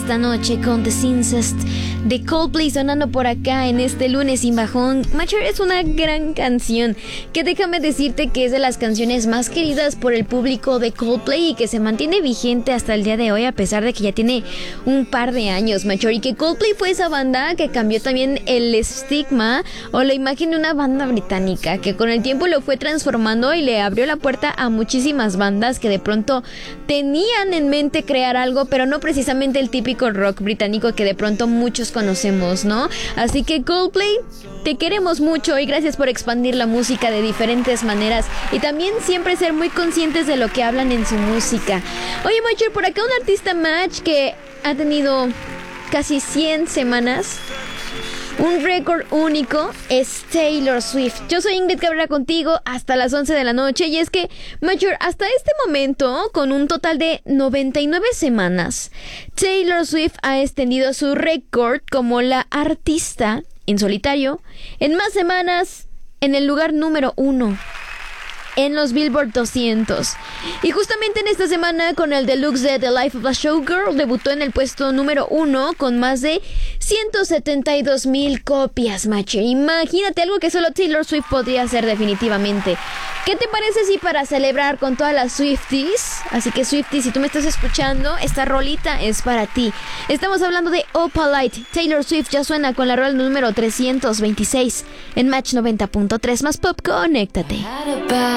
esta noche con The Incest de Coldplay sonando por acá en este lunes sin bajón. Macher es una gran canción que déjame decirte que es de las canciones más queridas por el público de Coldplay y que se mantiene vigente hasta el día de hoy a pesar de que ya tiene un par de años, Macher, y que Coldplay fue esa banda que cambió también el estigma o la imagen de una banda británica, que con el tiempo lo fue transformando y le abrió la puerta a muchísimas bandas que de pronto tenían en mente crear algo, pero no precisamente el típico rock británico que de pronto muchos conocemos, ¿no? Así que Coldplay, te queremos mucho y gracias por expandir la música de diferentes maneras y también siempre ser muy conscientes de lo que hablan en su música. Oye, Macher, por acá un artista match que ha tenido casi 100 semanas, un récord único, es Taylor Swift. Yo soy Ingrid Cabrera contigo hasta las 11 de la noche y es que, Macher, hasta este momento, con un total de 99 semanas, Taylor Swift ha extendido su récord como la artista en solitario en más semanas en el lugar número 1 en los Billboard 200. Y justamente en esta semana, con el deluxe de The Life of a Showgirl, debutó en el puesto número 1 con más de 172,000 copias, Macher. Imagínate, algo que solo Taylor Swift podría hacer definitivamente. ¿Qué te parece si para celebrar con todas las Swifties, así que Swifties, si tú me estás escuchando, esta rolita es para ti? Estamos hablando de Opalite. Taylor Swift ya suena con la rola número 326 en Match 90.3 más Pop. Conéctate.